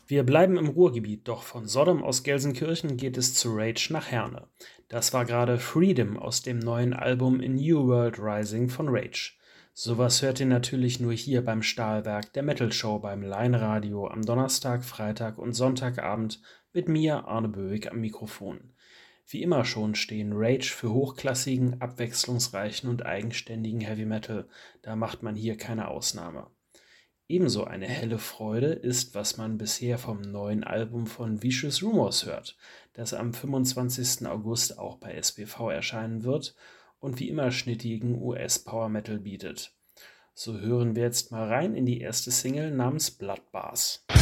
Wir bleiben im Ruhrgebiet, doch von Sodom aus Gelsenkirchen geht es zu Rage nach Herne. Das war gerade Freedom aus dem neuen Album In New World Rising von Rage. Sowas hört ihr natürlich nur hier beim Stahlwerk, der Metal Show beim Line-Radio am Donnerstag, Freitag und Sonntagabend mit mir, Arne Böig, am Mikrofon. Wie immer schon stehen Rage für hochklassigen, abwechslungsreichen und eigenständigen Heavy Metal. Da macht man hier keine Ausnahme. Ebenso eine helle Freude ist, was man bisher vom neuen Album von Vicious Rumors hört, das am 25. August auch bei SPV erscheinen wird und wie immer schnittigen US-Power Metal bietet. So hören wir jetzt mal rein in die erste Single namens Bloodbath.